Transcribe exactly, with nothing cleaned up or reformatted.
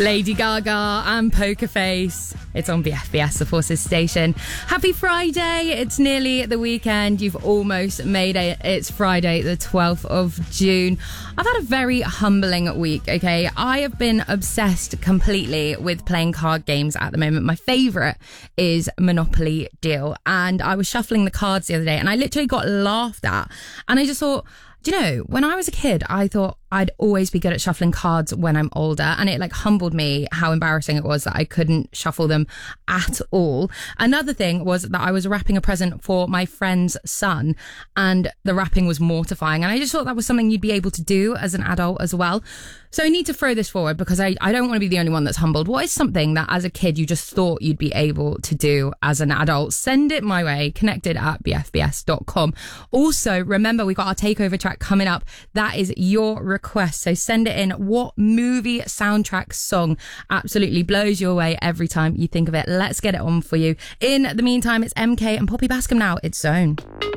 Lady Gaga and Poker Face. It's on B F B S, the Forces station. Happy Friday. It's nearly the weekend. You've almost made it. It's Friday, the twelfth of June. I've had a very humbling week, okay? I have been obsessed completely with playing card games at the moment. My favourite is Monopoly Deal. And I was shuffling the cards the other day and I literally got laughed at. And I just thought, do you know, when I was a kid, I thought I'd always be good at shuffling cards when I'm older. And it like humbled me how embarrassing it was that I couldn't shuffle them at all. Another thing was that I was wrapping a present for my friend's son and the wrapping was mortifying. And I just thought that was something you'd be able to do as an adult as well. So I need to throw this forward because I, I don't want to be the only one that's humbled. What is something that as a kid you just thought you'd be able to do as an adult? Send it my way, connected at b f b s dot com. Also, remember, we got our takeover track coming up. That is your request. So send it in. What movie soundtrack song absolutely blows you away every time you think of it? Let's get it on for you. In the meantime, it's M K and Poppy Bascom now. It's Zone.